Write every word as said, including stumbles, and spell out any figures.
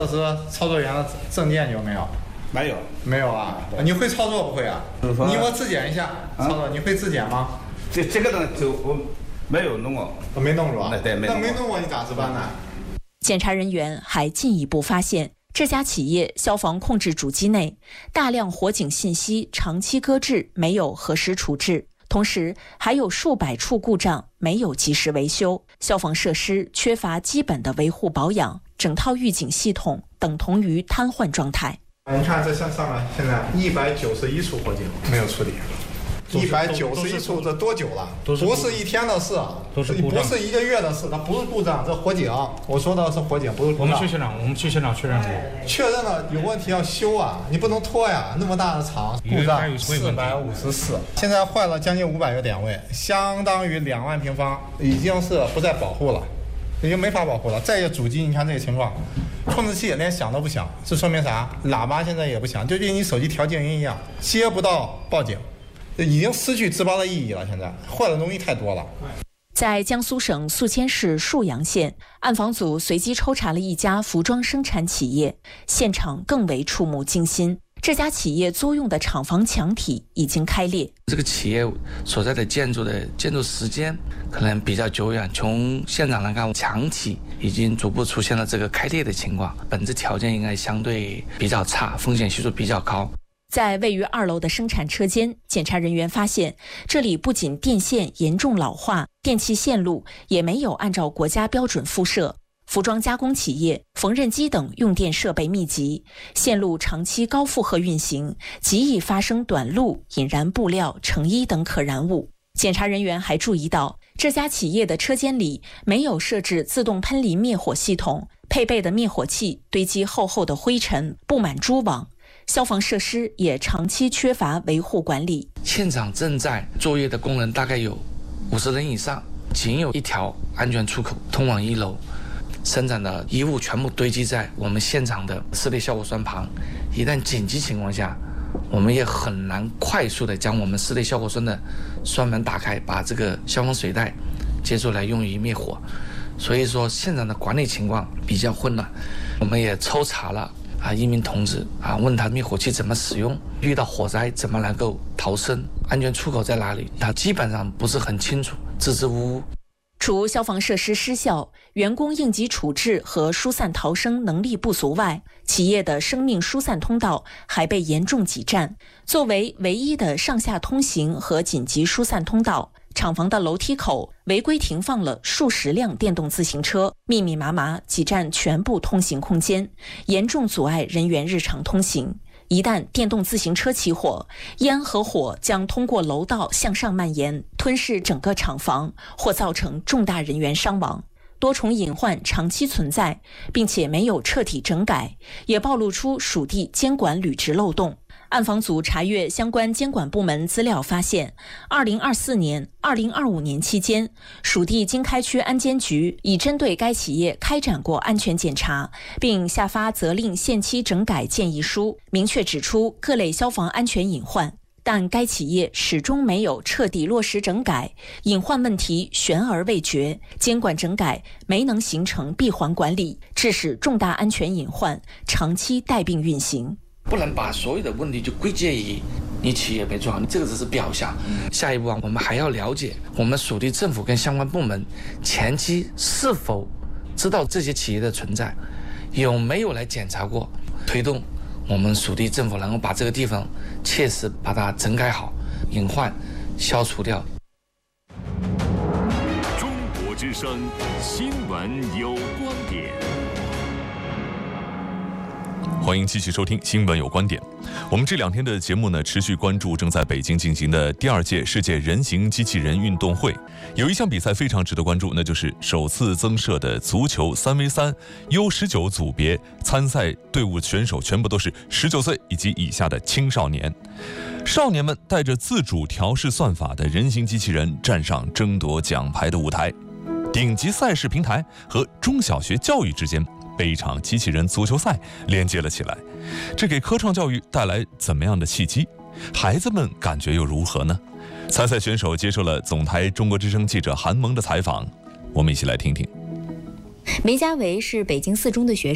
这是操作员的证件有没有？ 没有， 没有啊？你会操作不会啊？你给我质检一下操作，你会质检吗？ 这这个呢，就我没有弄过， 我没弄过。 对，没弄过。 那没弄过你咋值班呢？ 检查人员还进一步发现，这家企业消防控制主机内大量火警信息长期搁置，没有核实处置。同时，还有数百处故障没有及时维修，消防设施缺乏基本的维护保养，整套预警系统等同于瘫痪状态。 你看这上上面现在一百九十一处火警没有处理，一百九十一处这多久了？不是一天的事，不是一个月的事，它不是故障，这火警。我说的是火警，不是故障。 我们去现场，我们去现场确认过， 确认了有问题要修啊，你不能拖呀，那么大的厂，故障四百五十四，现在坏了将近五百个点位，相当于两万平方，已经是不再保护了。已经没法保护了。再一个主机，你看这个情况，控制器连响都不响，这说明啥？喇叭现在也不响，就跟你手机调静音一样，接不到报警，已经失去值班的意义了。现在坏的东西太多了。 在江苏省宿迁市沭阳县，暗访组随机抽查了一家服装生产企业，现场更为触目惊心。这家企业租用的厂房墙体已经开裂。 这个企业所在的建筑的建筑时间可能比较久远，从现场来看，墙体已经逐步出现了这个开裂的情况，本质条件应该相对比较差，风险系数比较高。 在位于二楼的生产车间，检查人员发现，这里不仅电线严重老化，电气线路也没有按照国家标准敷设。服装加工企业、缝纫机等用电设备密集，线路长期高负荷运行，极易发生短路、引燃布料、成衣等可燃物。检查人员还注意到，这家企业的车间里没有设置自动喷淋灭火系统，配备的灭火器堆积厚厚的灰尘，布满蛛网。消防设施也长期缺乏维护管理。 现场正在作业的工人大概有五十人以上，仅有一条安全出口通往一楼。生产的衣物全部堆积在我们现场的室内消火栓旁，一旦紧急情况下，我们也很难快速的将我们室内消火栓的栓门打开，把这个消防水带接出来用于灭火。所以说现场的管理情况比较混乱。我们也抽查了啊一名同志啊，问他灭火器怎么使用，遇到火灾怎么能够逃生，安全出口在哪里，他基本上不是很清楚，支支吾吾。 除消防设施失效、员工应急处置和疏散逃生能力不足外，企业的生命疏散通道还被严重挤占。作为唯一的上下通行和紧急疏散通道，厂房的楼梯口违规停放了数十辆电动自行车，密密麻麻挤占全部通行空间，严重阻碍人员日常通行。一旦电动自行车起火，烟和火将通过楼道向上蔓延，吞噬整个厂房，或造成重大人员伤亡。多重隐患长期存在，并且没有彻底整改，也暴露出属地监管履职漏洞。暗访组查阅相关监管部门资料发现，二零二四年、二零二五年期间，属地经开区安监局已针对该企业开展过安全检查，并下发责令限期整改建议书，明确指出各类消防安全隐患。但该企业始终没有彻底落实整改，隐患问题悬而未决，监管整改没能形成闭环管理，致使重大安全隐患长期带病运行。 不能把所有的问题就归结于你企业没做好，你这个只是表象。下一步啊，我们还要了解我们属地政府跟相关部门前期是否知道这些企业的存在，有没有来检查过，推动我们属地政府能够把这个地方切实把它整改好，隐患消除掉。 中国之声新闻有观点。 欢迎继续收听新闻有观点。我们这两天的节目呢，持续关注正在北京进行的第二届世界人形机器人运动会。有一项比赛非常值得关注，那就是首次增设的足球三 V 三 U 十九 组别，参赛队伍选手全部都是十九岁以及以下的青少年。少年们带着自主调试算法的人形机器人站上争夺奖牌的舞台，顶级赛事平台和中小学教育之间被一场机器人足球赛连接了起来，这给科创教育带来怎么样的契机？孩子们感觉又如何呢？参赛选手接受了总台中国之声记者韩萌的采访，我们一起来听听。 梅家维是北京四中的学